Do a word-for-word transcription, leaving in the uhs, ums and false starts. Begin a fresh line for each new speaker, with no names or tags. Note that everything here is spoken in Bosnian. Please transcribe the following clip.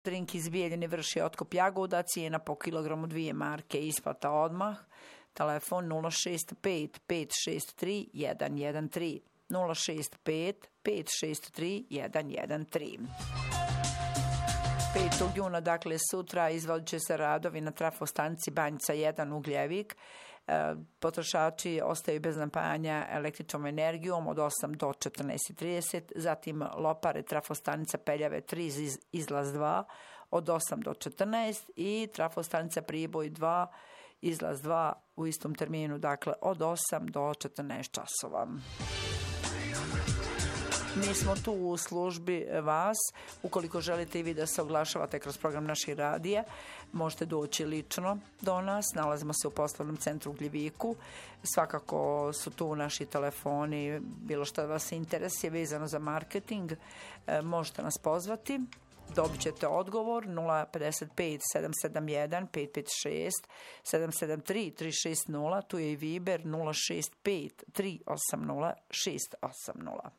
Drink iz Bijeljine vrši otkup jagoda, cijena po kilogramu dvije marke, isplata odmah. Telefon nula šest pet pet šest tri jedan jedan tri, nula šest pet pet šest tri jedan jedan tri. petog juna, dakle sutra, izvodit će se radovi na trafostanici Banjica jedan Ugljevik. E, potrošači ostaju bez napajanja električnom energijom od osam do četrnaest trideset, zatim Lopare trafostanica Peljave tri iz, izlaz dva od osam do četrnaest i trafostanica Priboj dva izlaz dva u istom terminu, dakle od osam do četrnaest časova. Mi smo tu u službi vas. Ukoliko želite i vi da se oglašavate kroz program naših radija, možete doći lično do nas. Nalazimo se u poslovnom centru u Gljeviku. Svakako su tu naši telefoni, bilo što vas interes je vezano za marketing. E, možete nas pozvati. Dobit ćete odgovor nula pet pet sedam sedam jedan pet pet šest sedam sedam tri tri šest nula. Tu je i Viber nula šest pet tri osam nula šest osam nula.